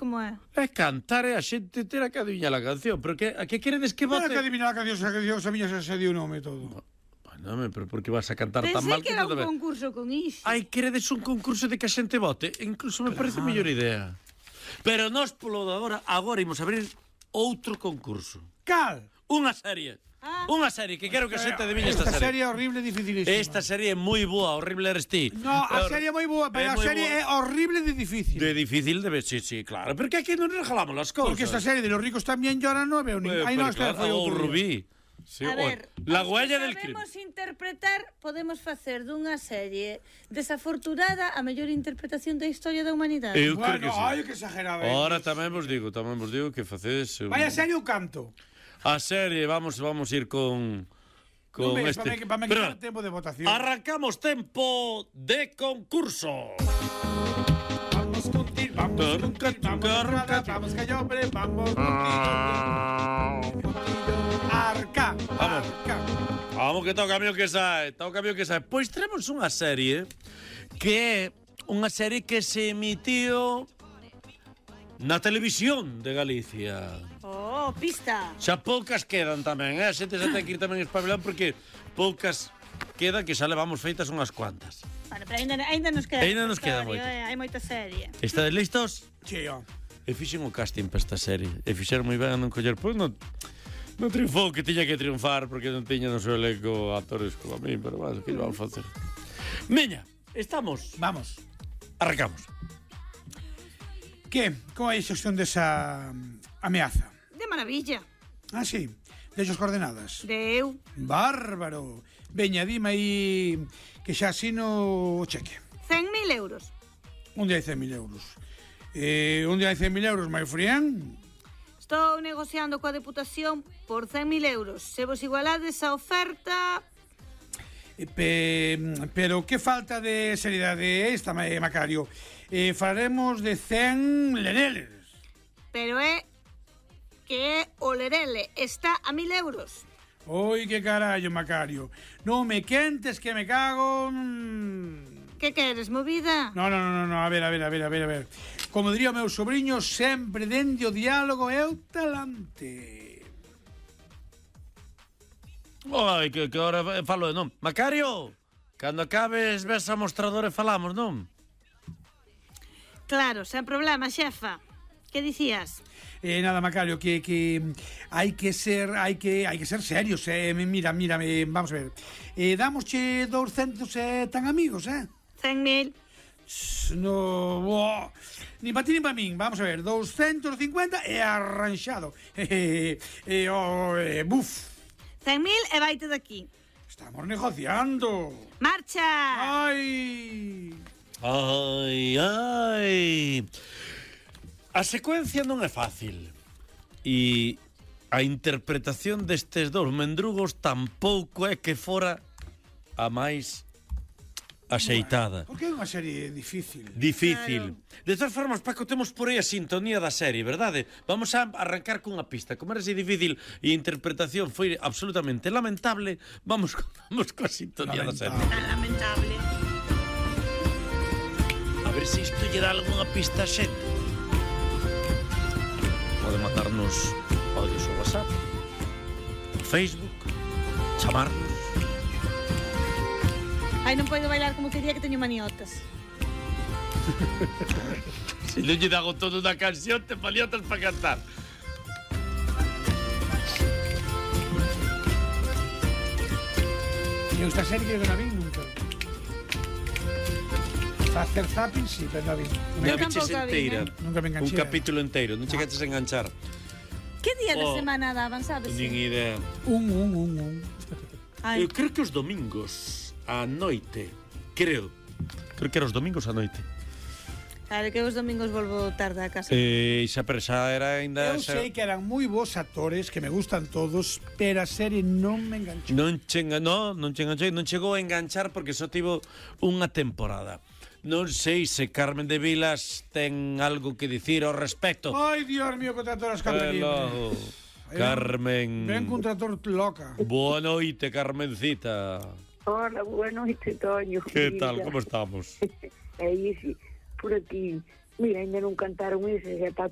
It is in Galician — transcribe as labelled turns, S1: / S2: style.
S1: como é?
S2: É cantar e a xente terá que adivinar a canción. Pero a que queredes que vote?
S3: Terá que adivinar a canción, sabías ese dio nome e todo.
S2: Bueno, pero por que vas a cantar tan
S1: Pensei
S2: mal
S1: que era
S2: todo
S1: un concurso con iso.
S2: Ai, queredes un concurso de que a xente vote? Incluso me parece mellor idea. Pero nós polo de agora imos abrir outro concurso.
S3: Cal?
S2: Unha serie. Unha serie que quero que a xente adivine esta
S3: Esta
S2: serie.
S3: serie é horrible e dificilísima.
S2: Esta serie é moi boa, horrible eres ti.
S3: No, a serie é moi boa, pero a serie é horrible de difícil.
S2: De difícil debe, sí, claro. Porque aquí non regalamos las cousas.
S3: Porque esta serie de los ricos tamén lloran non veo nin. Ai, non, esta foi
S2: o
S3: outro.
S2: Rubí. Sí,
S1: A ver,
S2: la huella del crimen.
S1: Podemos interpretar, podemos facer dunha serie desafortunada a mellor interpretación da historia da humanidade.
S2: Eu creo
S3: Bueno,
S2: que sí.
S3: ai, que exagerado.
S2: Ahora tamén vos digo que facedes...
S3: Vaya serie o canto.
S2: A serie, vamos ir con este.
S3: Para me quitar tempo de votación.
S2: Arrancamos tempo de concurso.
S3: Vamos contigo, vamos que yo, hombre, vamos contigo. Arca.
S2: Vamos que toca a mí o que sae. Pois tenemos unha serie que é unha serie que se emitiu na televisión de Galicia.
S1: Oh, pista.
S2: Xa poucas quedan tamén, a xente xa ten que ir tamén espabilando porque poucas quedan que xa levamos feitas unhas cuantas.
S1: Bueno, pero ainda nos queda.
S2: Ainda nos queda moito.
S1: Hai moita serie.
S2: Estades listos?
S3: Sí, ó.
S2: E fixen o casting para esta serie. E fixeron moi ben a non coller. Pois non triunfou que tiña que triunfar porque non tiña no seu elenco actores como a mí, pero bueno, que vamos a facer? Miña, estamos.
S3: Vamos.
S2: Arrancamos.
S3: Que? Como é a xestión desa ameaza?
S1: De maravilla.
S3: Ah, sí. Deixos coordenadas.
S1: De eu.
S3: Bárbaro. Veña, dime aí que xa asino o cheque.
S1: 100.000 euros.
S3: Un día hai 100.000 euros. Un día hai 100.000 euros, my friend.
S1: Estou negociando coa Deputación por 100.000 euros. Se vos igualades a oferta...
S3: Pero que falta de seriedade esta, Macario. Falaremos de 100 lereles.
S1: Pero é que é o lerele. Está a 1.000 euros.
S3: Oi, que carallo, Macario. Non me quentes que me cago...
S1: Que queres, movida?
S3: No, a ver. Como diría o meu sobrinho, sempre dende o diálogo é o talante.
S2: Ai, que ahora falo de non. Macario, cando acabes ves a mostrador e falamos, non?
S1: Claro, sen problema, xefa. Que dicías?
S3: Nada, Macario, que hai que ser serios, mira, vamos a ver. Damosche 200 tan amigos,
S1: 100.000.
S3: No, ni para ti ni para min. Vamos a ver, 250 e arranxado. Buf.
S1: 100.000 e vaite daqui.
S3: Estamos negociando.
S1: Marcha!
S3: Ai.
S2: A secuencia non é fácil. E a interpretación destes dous mendrugos tampouco é que fora a máis axeitada.
S3: Porque é unha serie difícil.
S2: Difícil. Claro. De todas formas, Paco, temos por aí a sintonía da serie, verdade? Vamos a arrancar cunha pista. Como era así difícil e a interpretación foi absolutamente lamentable, vamos coa sintonía da serie.
S1: Lamentable.
S2: A ver se isto lle dá algunha pista a xente. Pode mandarnos audios ao WhatsApp, ao Facebook, chamarnos.
S1: Ai, non podo bailar como quería que teño maniotas.
S2: Se non lle dago todo unha canción, te maniotas para cantar.
S3: Eu esta serie que non a vi nunca. Facer zapping, sí, pero non a vi.
S2: Non a viches inteira.
S3: Nunca me enganché.
S2: Un capítulo inteiro, non chegaches a enganchar.
S1: Que día da semana daban, sabes?
S2: Nin idea.
S3: Un.
S2: Eu creo que os domingos a noite, creo que era os domingos a noite.
S1: Claro que os domingos volvo tarde a casa.
S2: Xa era ainda...
S3: Eu sei que eran moi bons actores, que me gustan todos, pero a serie non me enganchou.
S2: Non enganchou, non chegou a enganchar porque só tivo unha temporada. Non sei se Carmen de Vilas ten algo que dicir ao respecto.
S3: Ai, Dios mío, que tratoras Carmen.
S2: Carmen.
S3: Ven con trator loca.
S2: Boa noite, Carmencita.
S4: Hola, boa noite, Toño.
S2: Que tal, como estamos?
S4: Aí, sí, por aquí. Mira, ainda non cantaron ese, xa está